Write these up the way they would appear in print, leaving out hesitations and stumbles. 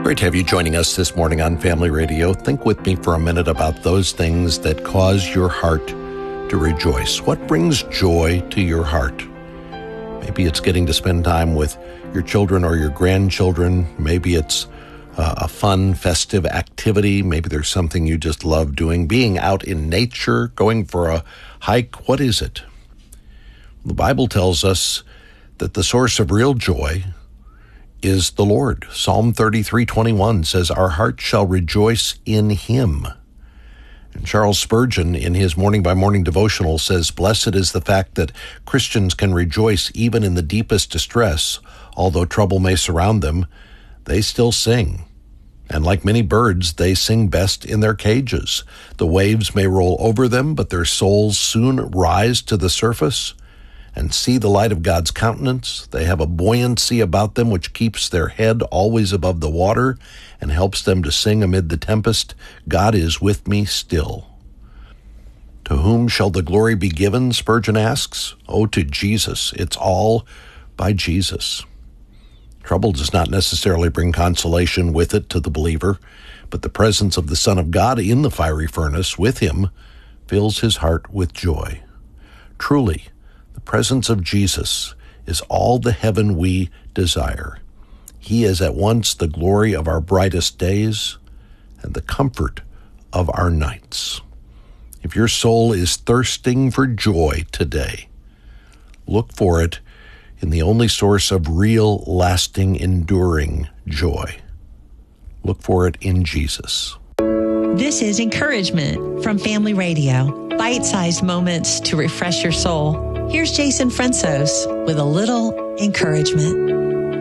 Great to have you joining us this morning on Family Radio. Think with me for a minute about those things that cause your heart to rejoice. What brings joy to your heart? Maybe it's getting to spend time with your children or your grandchildren. Maybe it's a fun, festive activity. Maybe there's something you just love doing. Being out in nature, going for a hike. What is it? The Bible tells us that the source of real joy is the Lord. Psalm 33:21 says, "Our heart shall rejoice in him." And Charles Spurgeon, in his Morning by Morning devotional, says, "Blessed is the fact that Christians can rejoice even in the deepest distress. Although trouble may surround them, they still sing. And like many birds, they sing best in their cages. The waves may roll over them, but their souls soon rise to the surface and see the light of God's countenance. They have a buoyancy about them which keeps their head always above the water and helps them to sing amid the tempest, 'God is with me still.'" To whom shall the glory be given, Spurgeon asks? Oh, to Jesus. It's all by Jesus. Trouble does not necessarily bring consolation with it to the believer, but the presence of the Son of God in the fiery furnace with him fills his heart with joy. Truly, the presence of Jesus is all the heaven we desire. He is at once the glory of our brightest days and the comfort of our nights. If your soul is thirsting for joy today, look for it in the only source of real, lasting, enduring joy. Look for it in Jesus. This is Encouragement from Family Radio. Bite-sized moments to refresh your soul. Here's Jason Fransos with a little encouragement.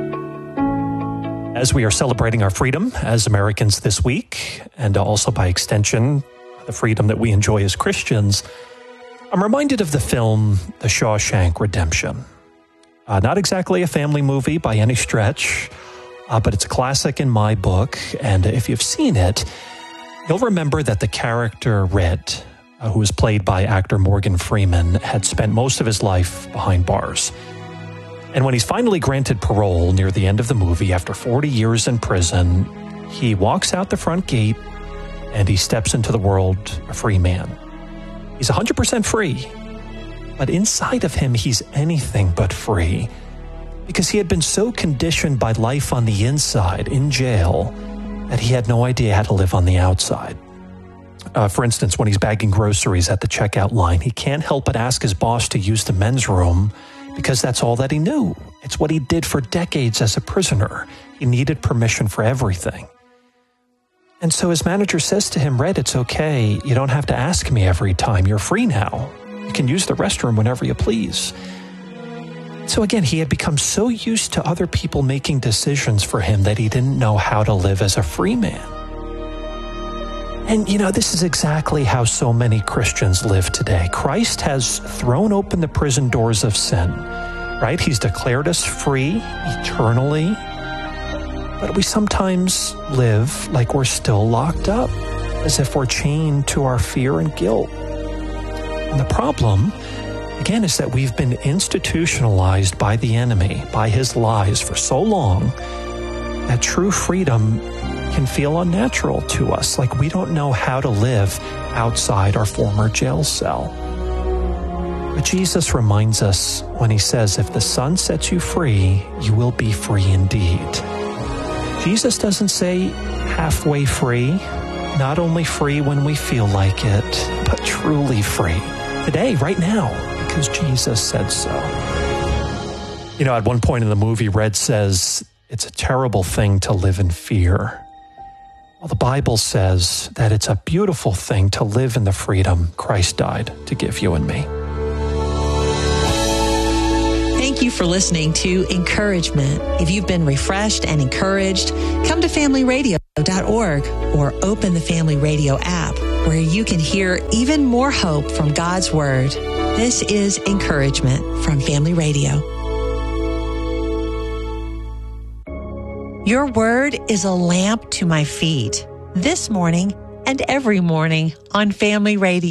As we are celebrating our freedom as Americans this week, and also by extension, the freedom that we enjoy as Christians, I'm reminded of the film The Shawshank Redemption. Not exactly a family movie by any stretch, but it's a classic in my book. And if you've seen it, you'll remember that the character Red, who was played by actor Morgan Freeman, had spent most of his life behind bars. And when he's finally granted parole near the end of the movie, after 40 years in prison, he walks out the front gate and he steps into the world a free man. He's 100% free. But inside of him, he's anything but free, because he had been so conditioned by life on the inside, in jail, that he had no idea how to live on the outside. For instance, when he's bagging groceries at the checkout line, he can't help but ask his boss to use the men's room because that's all that he knew. It's what he did for decades as a prisoner. He needed permission for everything. And so his manager says to him, "Red, it's okay. You don't have to ask me every time. You're free now. You can use the restroom whenever you please." So again, he had become so used to other people making decisions for him that he didn't know how to live as a free man. And this is exactly how so many Christians live today. Christ has thrown open the prison doors of sin, right? He's declared us free eternally, but we sometimes live like we're still locked up, as if we're chained to our fear and guilt. And the problem, again, is that we've been institutionalized by the enemy, by his lies for so long, that true freedom can feel unnatural to us, like we don't know how to live outside our former jail cell. But Jesus reminds us when he says, "If the Son sets you free, you will be free indeed." Jesus doesn't say halfway free, not only free when we feel like it, but truly free. Today, right now, because Jesus said so. At one point in the movie, Red says, "It's a terrible thing to live in fear." Well, the Bible says that it's a beautiful thing to live in the freedom Christ died to give you and me. Thank you for listening to Encouragement. If you've been refreshed and encouraged, come to familyradio.org or open the Family Radio app, where you can hear even more hope from God's Word. This is Encouragement from Family Radio. Your word is a lamp to my feet. This morning and every morning on Family Radio.